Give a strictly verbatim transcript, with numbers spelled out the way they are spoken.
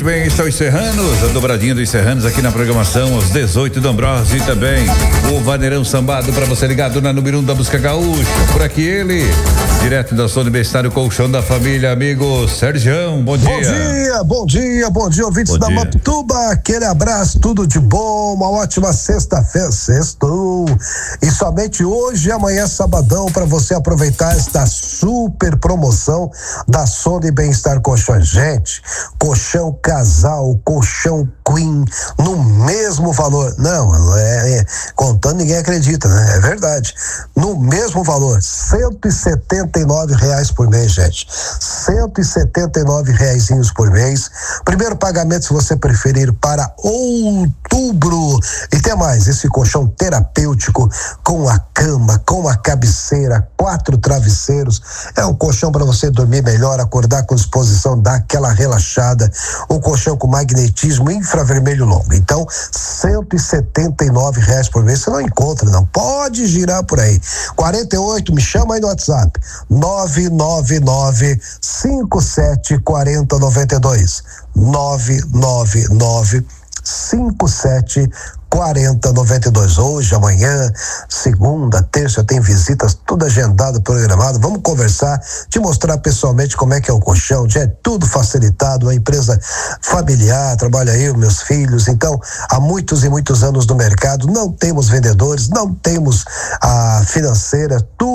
Muito bem, estão os Serranos, a dobradinha dos Serranos aqui na programação, aos dezoito do Ambrose e também o Vaneirão Sambado para você ligado na número um da música gaúcha. Por aqui ele, direto da Sony Bem-Estar, o colchão da família, amigo Sergião, bom dia. Bom dia, bom dia, bom dia, ouvintes bom da dia. Mapituba, aquele abraço, tudo de bom, uma ótima sexta-feira, sextou, e somente hoje e amanhã sabadão para você aproveitar esta super promoção da Sony Bem-Estar Colchões. Gente, colchão casal, colchão queen, no mesmo valor, não, é, é, contando ninguém acredita, né? É verdade, no mesmo valor, cento e setenta e nove reais por mês, gente, cento e setenta e nove reaisinhos por mês, primeiro pagamento se você preferir para outubro, e tem mais, esse colchão terapêutico com a cama, com a cabeceira, quatro travesseiros, é um colchão para você dormir melhor, acordar com disposição, dar aquela relaxada, um colchão com magnetismo infravermelho longo, então cento e setenta e nove reais por mês, você não encontra não, pode girar por aí, quarenta e oito, me chama aí no WhatsApp, nove nove nove cinco sete quatro zero nove dois, nove nove nove cinco sete quatro zero nove dois. Hoje, amanhã, segunda, terça, tem visitas, tudo agendado, programado. Vamos conversar, te mostrar pessoalmente como é que é o colchão, já é tudo facilitado, uma empresa familiar, trabalha eu, meus filhos, então, há muitos e muitos anos no mercado, não temos vendedores, não temos a financeira, tudo